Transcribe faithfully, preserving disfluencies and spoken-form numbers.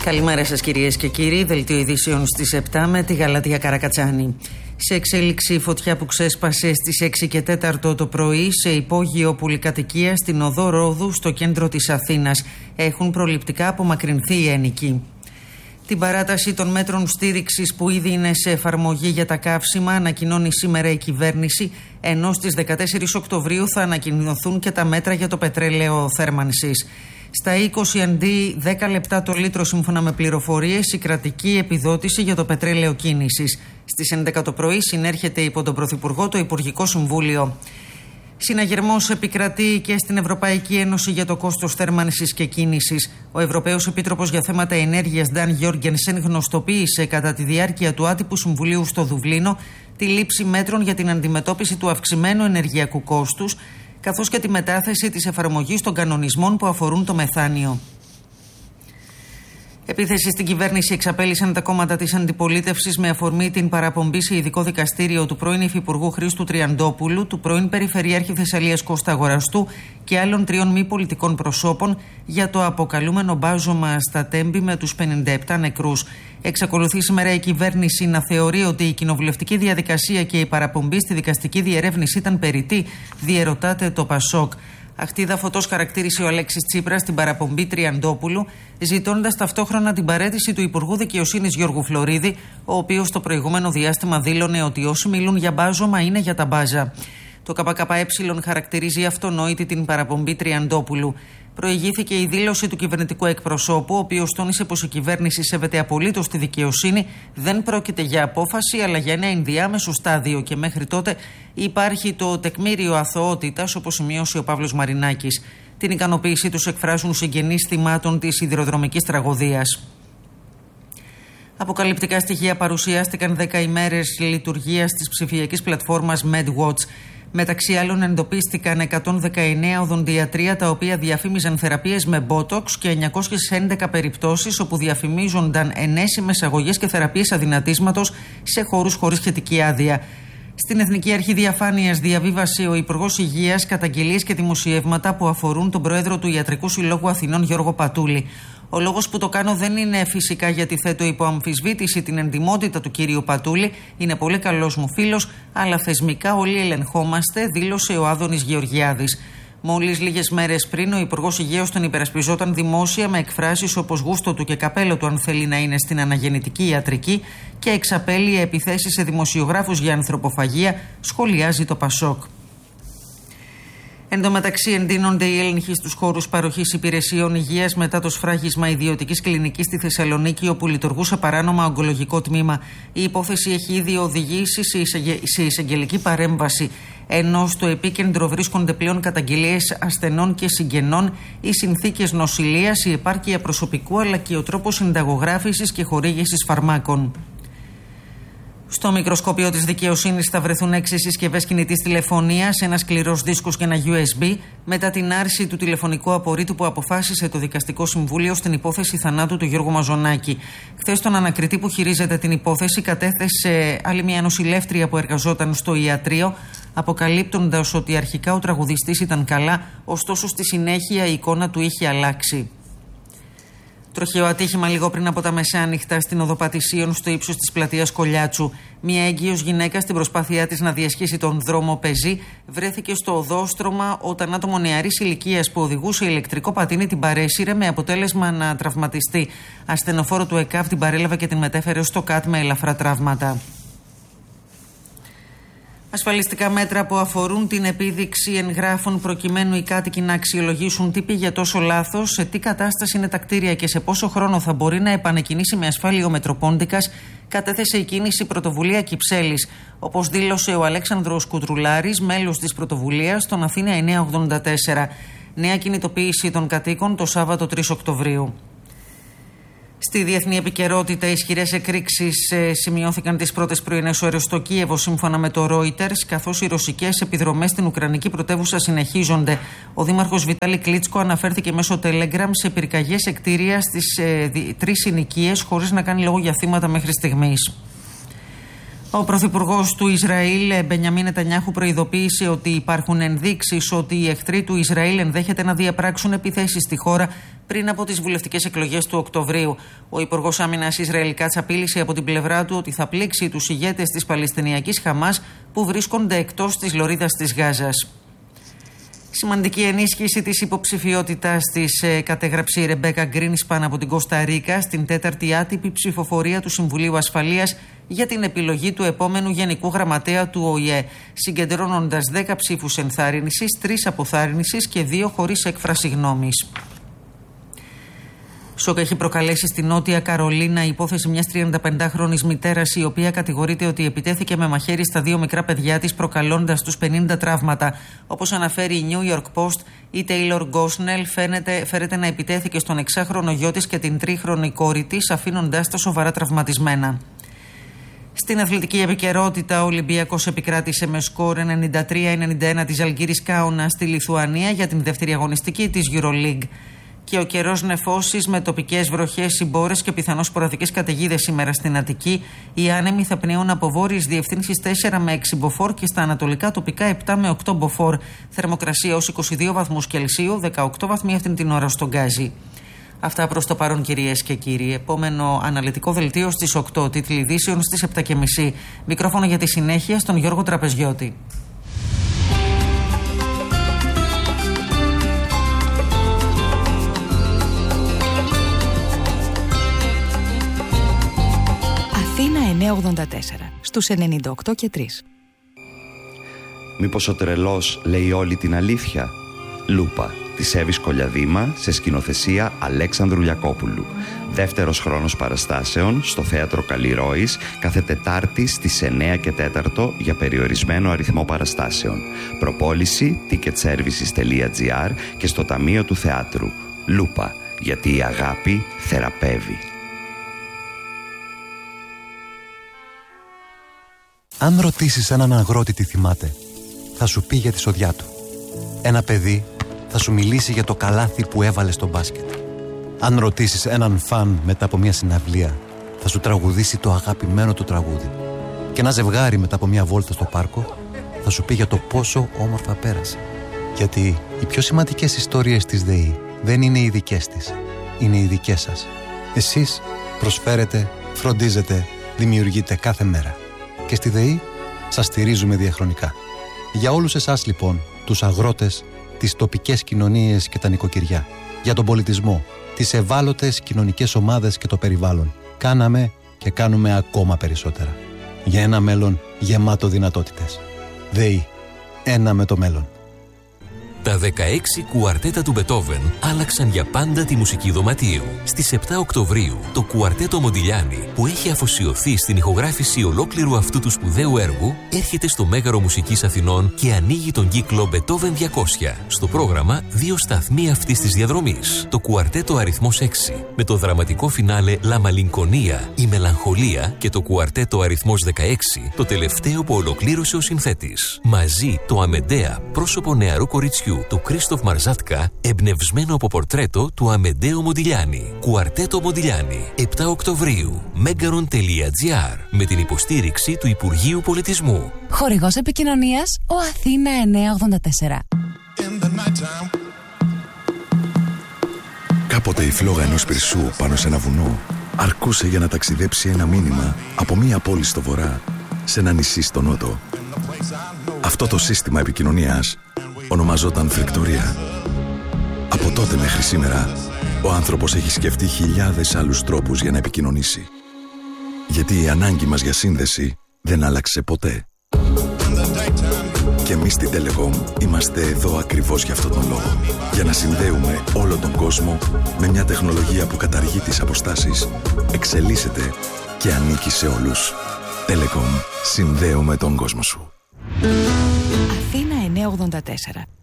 Καλημέρα σας κυρίες και κύριοι, δελτίο ειδήσεων στις επτά με τη Γαλατεία Καρακατσάνη. Σε εξέλιξη η φωτιά που ξέσπασε στις έξι και τέσσερα το πρωί σε υπόγειο πολυκατοικία στην οδό Ρόδου στο κέντρο της Αθήνας. Έχουν προληπτικά απομακρυνθεί οι ενοικοί. Την παράταση των μέτρων στήριξης που ήδη είναι σε εφαρμογή για τα καύσιμα ανακοινώνει σήμερα η κυβέρνηση, ενώ στις δεκατέσσερις Οκτωβρίου θα ανακοινωθούν και τα μέτρα για το πετρέλαιο θέρμανσης. Στα είκοσι αντί δέκα λεπτά το λίτρο σύμφωνα με πληροφορίες η κρατική επιδότηση για το πετρέλαιο κίνησης. Στις έντεκα το πρωί συνέρχεται υπό τον Πρωθυπουργό το Υπουργικό Συμβούλιο. Συναγερμός επικρατεί και στην Ευρωπαϊκή Ένωση για το κόστος θέρμανσης και κίνησης. Ο Ευρωπαίος Επίτροπος για θέματα ενέργειας Νταν Γιόργενσεν γνωστοποίησε κατά τη διάρκεια του άτυπου συμβουλίου στο Δουβλίνο τη λήψη μέτρων για την αντιμετώπιση του αυξημένου ενεργειακού κόστους, καθώς και τη μετάθεση της εφαρμογής των κανονισμών που αφορούν το μεθάνιο. Επίθεση στην κυβέρνηση εξαπέλυσαν τα κόμματα της αντιπολίτευσης με αφορμή την παραπομπή σε ειδικό δικαστήριο του πρώην Υφυπουργού Χρήστου Τριαντόπουλου, του πρώην Περιφερειάρχη Θεσσαλίας Κώστα Αγοραστού και άλλων τριών μη πολιτικών προσώπων για το αποκαλούμενο μπάζωμα στα Τέμπη με τους πενήντα επτά νεκρούς. Εξακολουθεί σήμερα η κυβέρνηση να θεωρεί ότι η κοινοβουλευτική διαδικασία και η παραπομπή στη δικαστική διερεύνηση ήταν περιττή, διερωτάται το Πασόκ. Αχτίδα φωτός χαρακτήρισε ο Αλέξης Τσίπρας την παραπομπή Τριαντόπουλου, ζητώντας ταυτόχρονα την παραίτηση του Υπουργού Δικαιοσύνης Γιώργου Φλωρίδη, ο οποίος το προηγούμενο διάστημα δήλωνε ότι όσοι μιλούν για μπάζωμα είναι για τα μπάζα. Το ΚΚΕ χαρακτηρίζει αυτονόητη την παραπομπή Τριαντόπουλου. Προηγήθηκε η δήλωση του κυβερνητικού εκπροσώπου, ο οποίος τόνισε πως η κυβέρνηση σέβεται απολύτως τη δικαιοσύνη, δεν πρόκειται για απόφαση αλλά για ένα ενδιάμεσο στάδιο και μέχρι τότε υπάρχει το τεκμήριο αθωότητας, όπως σημείωσε ο Παύλος Μαρινάκης. Την ικανοποίησή τους εκφράζουν συγγενείς θυμάτων της σιδηροδρομικής τραγωδίας. Αποκαλυπτικά στοιχεία παρουσιάστηκαν δέκα ημέρες λειτουργίας της ψηφιακής πλατφόρμας MedWatch. Μεταξύ άλλων εντοπίστηκαν εκατόν δεκαεννέα οδοντιατρία τα οποία διαφήμιζαν θεραπείες με Botox και εννιακόσιες έντεκα περιπτώσεις όπου διαφημίζονταν ενέσιμες αγωγές και θεραπείες αδυνατίσματος σε χώρους χωρίς σχετική άδεια. Στην Εθνική Αρχή Διαφάνειας διαβίβασε ο Υπουργός Υγείας καταγγελίες και δημοσιεύματα που αφορούν τον πρόεδρο του Ιατρικού Συλλόγου Αθηνών Γιώργο Πατούλη. Ο λόγος που το κάνω δεν είναι φυσικά γιατί θέτω υπό αμφισβήτηση την εντιμότητα του κυρίου Πατούλη. Είναι πολύ καλός μου φίλος, αλλά θεσμικά όλοι ελεγχόμαστε, δήλωσε ο Άδωνης Γεωργιάδης. Μόλις λίγες μέρες πριν, ο Υπουργός Υγείας τον υπερασπιζόταν δημόσια με εκφράσεις όπως γούστο του και καπέλο του αν θέλει να είναι στην αναγεννητική ιατρική και εξαπέλυε επιθέσεις σε δημοσιογράφους για ανθρωποφαγία, σχολιάζει το Πασόκ. Εν τω μεταξύ, εντείνονται οι έλεγχοι στους χώρους παροχής υπηρεσιών υγείας μετά το σφράγισμα ιδιωτικής κλινικής στη Θεσσαλονίκη, όπου λειτουργούσε παράνομα ογκολογικό τμήμα. Η υπόθεση έχει ήδη οδηγήσει σε εισαγγελική παρέμβαση, ενώ στο επίκεντρο βρίσκονται πλέον καταγγελίες ασθενών και συγγενών, οι συνθήκες νοσηλείας, η επάρκεια προσωπικού αλλά και ο τρόπος συνταγογράφησης και χορήγησης φαρμάκων. Στο μικροσκόπιο της δικαιοσύνης θα βρεθούν έξι συσκευές κινητής τηλεφωνίας, ένας σκληρός δίσκος και ένα γιου ες μπι, μετά την άρση του τηλεφωνικού απορρίτου που αποφάσισε το Δικαστικό Συμβούλιο στην υπόθεση θανάτου του Γιώργου Μαζονάκη. Χθες τον ανακριτή που χειρίζεται την υπόθεση κατέθεσε άλλη μια νοσηλεύτρια που εργαζόταν στο ιατρείο, αποκαλύπτοντας ότι αρχικά ο τραγουδιστής ήταν καλά, ωστόσο στη συνέχεια η εικόνα του είχε αλλάξει. Τροχαίο ατύχημα λίγο πριν από τα μεσάνυχτα στην οδό Πατησίων στο ύψος της πλατείας Κολιάτσου. Μια έγκυος γυναίκα στην προσπάθειά της να διασχίσει τον δρόμο Πεζή βρέθηκε στο οδόστρωμα όταν άτομο νεαρής ηλικίας που οδηγούσε ηλεκτρικό πατίνι την παρέσυρε με αποτέλεσμα να τραυματιστεί. Ασθενοφόρο του ΕΚΑΒ την παρέλαβε και την μετέφερε στο ΚΑΤ με ελαφρά τραύματα. Ασφαλιστικά μέτρα που αφορούν την επίδειξη εγγράφων προκειμένου οι κάτοικοι να αξιολογήσουν τι πήγε τόσο λάθος, σε τι κατάσταση είναι τα κτίρια και σε πόσο χρόνο θα μπορεί να επανεκκινήσει με ασφάλεια ο Μετροπόντικας, κατέθεσε η κίνηση Πρωτοβουλία Κυψέλης. Όπως δήλωσε ο Αλέξανδρος Κουτρουλάρης, μέλος της πρωτοβουλίας, στον Αθήνα εννιακόσια ογδόντα τέσσερα. Νέα κινητοποίηση των κατοίκων το Σάββατο τρεις Οκτωβρίου. Στη διεθνή επικαιρότητα, ισχυρές εκρήξεις ε, σημειώθηκαν τις πρώτες πρωινές ώρες στο Κίεβο, σύμφωνα με το Reuters, καθώς οι ρωσικές επιδρομές στην ουκρανική πρωτεύουσα συνεχίζονται. Ο δήμαρχος Βιτάλη Κλίτσκο αναφέρθηκε μέσω Telegram σε πυρκαγιές σε κτίρια στις ε, δι, τρεις συνοικίες, χωρίς να κάνει λόγο για θύματα μέχρι στιγμής. Ο Πρωθυπουργός του Ισραήλ, Μπενιαμίν Νετανιάχου, προειδοποίησε ότι υπάρχουν ενδείξεις ότι οι εχθροί του Ισραήλ ενδέχεται να διαπράξουν επιθέσεις στη χώρα πριν από τις βουλευτικές εκλογές του Οκτωβρίου. Ο Υπουργός Άμυνας Ισραήλ Κάτς απείλησε από την πλευρά του ότι θα πλήξει τους ηγέτες της Παλαιστινιακής Χαμάς που βρίσκονται εκτός της λωρίδας της Γάζας. Σημαντική ενίσχυση της υποψηφιότητας της ε, κατέγραψε η Ρεμπέκα Γκρίνσπαν από την Κώστα Ρίκα στην τέταρτη άτυπη ψηφοφορία του Συμβουλίου Ασφαλείας για την επιλογή του επόμενου Γενικού Γραμματέα του Ο Η Ε, συγκεντρώνοντας δέκα ψήφους ενθάρρυνσης, τρεις αποθάρρυνσης και δύο χωρίς έκφραση γνώμης. Σοκ έχει προκαλέσει στη Νότια Καρολίνα η υπόθεση μιας τριανταπεντάχρονης μητέρας, η οποία κατηγορείται ότι επιτέθηκε με μαχαίρι στα δύο μικρά παιδιά της, προκαλώντας τους πενήντα τραύματα. Όπως αναφέρει η New York Post, η Taylor Gosnell φαίνεται, φέρεται να επιτέθηκε στον εξάχρονο γιο της και την τρίχρονη κόρη της, αφήνοντάς τα σοβαρά τραυματισμένα. Στην αθλητική επικαιρότητα, ο Ολυμπιακός επικράτησε με σκορ ενενήντα τρία ενενήντα ένα της Ζαλγκίρις Κάουνα στη Λιθουανία για την δεύτερη αγωνιστική της EuroLeague. Και ο καιρός νεφώσεις με τοπικές βροχές, συμπόρες και πιθανώς σποραδικές καταιγίδες σήμερα στην Αττική. Οι άνεμοι θα πνέουν από βόρειες διευθύνσεις τέσσερα με έξι μποφόρ και στα ανατολικά τοπικά επτά με οκτώ μποφόρ. Θερμοκρασία ως είκοσι δύο βαθμούς Κελσίου, δεκαοκτώ βαθμοί αυτήν την ώρα στον Γκάζι. Αυτά προς το παρόν, κυρίες και κύριοι. Επόμενο αναλυτικό δελτίο στις οκτώ, τίτλοι ειδήσεων στις επτά και μισή. Μικρόφωνο για τη συνέχεια στον Γιώργο Τραπεζιώτη. Αθήνα εννιακόσια ογδόντα τέσσερα, στους ενενήντα οκτώ και τρία. Μήπως ο τρελός λέει όλη την αλήθεια? Λούπα, της Εύης Κολιαδήμα, σε σκηνοθεσία Αλέξανδρου Λιακόπουλου. Δεύτερος χρόνος παραστάσεων στο Θέατρο Καλλιρόης, κάθε Τετάρτη στις εννιά και τέσσερα για περιορισμένο αριθμό παραστάσεων. Προπόληση ticketservices τελεία τζι άρ και στο Ταμείο του Θεάτρου. Λούπα, γιατί η αγάπη θεραπεύει. Αν ρωτήσεις έναν αγρότη τι θυμάται, θα σου πει για τη σοδιά του. Ένα παιδί θα σου μιλήσει για το καλάθι που έβαλε στο μπάσκετ. Αν ρωτήσεις έναν φαν μετά από μια συναυλία, θα σου τραγουδήσει το αγαπημένο του τραγούδι. Και ένα ζευγάρι μετά από μια βόλτα στο πάρκο θα σου πει για το πόσο όμορφα πέρασε. Γιατί οι πιο σημαντικές ιστορίες της ΔΕΗ δεν είναι οι δικές της, είναι οι δικές σας. Εσείς προσφέρετε, φροντίζετε, δημιουργείτε κάθε μέρα. Και στη ΔΕΗ σας στηρίζουμε διαχρονικά. Για όλους εσάς λοιπόν, τους αγρότες, τις τοπικές κοινωνίες και τα νοικοκυριά, για τον πολιτισμό, τις ευάλωτες κοινωνικές ομάδες και το περιβάλλον, κάναμε και κάνουμε ακόμα περισσότερα. Για ένα μέλλον γεμάτο δυνατότητες. ΔΕΗ. Ένα με το μέλλον. Τα δεκαέξι κουαρτέτα του Μπετόβεν άλλαξαν για πάντα τη μουσική δωματίου. Στις επτά Οκτωβρίου, το κουαρτέτο Μοντιλιάνι, που έχει αφοσιωθεί στην ηχογράφηση ολόκληρου αυτού του σπουδαίου έργου, έρχεται στο Μέγαρο Μουσικής Αθηνών και ανοίγει τον κύκλο Μπετόβεν διακόσια. Στο πρόγραμμα, δύο σταθμοί αυτής της διαδρομής. Το κουαρτέτο αριθμός έξι, με το δραματικό φινάλε La Malinconia, η Μελαγχολία, και το κουαρτέτο αριθμός δεκαέξι, το τελευταίο που ολοκλήρωσε ο συνθέτης. Μαζί, το Αμεντέα, πρόσωπο νεαρού κοριτσιού του Κρίστοφ Μαρζάτκα, εμπνευσμένο από πορτρέτο του Αμεντέο Μοντιλιάνι. Κουαρτέτο Μοντιλιάνι, επτά Οκτωβρίου, μέγαρον τελεία τζι άρ, με την υποστήριξη του Υπουργείου Πολιτισμού. Χορηγός επικοινωνίας, ο Αθήνα εννιακόσια ογδόντα τέσσερα. Κάποτε η φλόγα ενός πυρσού πάνω σε ένα βουνό αρκούσε για να ταξιδέψει ένα μήνυμα από μία πόλη στο βορρά σε ένα νησί στο νότο. Αυτό το σύστημα επικοινωνίας ονομαζόταν φρικτορία. Από τότε μέχρι σήμερα, ο άνθρωπος έχει σκεφτεί χιλιάδες άλλους τρόπους για να επικοινωνήσει. Γιατί η ανάγκη μας για σύνδεση δεν άλλαξε ποτέ. Και εμείς στην Telecom είμαστε εδώ ακριβώς για αυτόν τον λόγο. Για να συνδέουμε όλο τον κόσμο με μια τεχνολογία που καταργεί τις αποστάσεις, εξελίσσεται και ανήκει σε όλους. Telecom. Συνδέουμε τον κόσμο σου. Αθήνα εννιακόσια ογδόντα τέσσερα.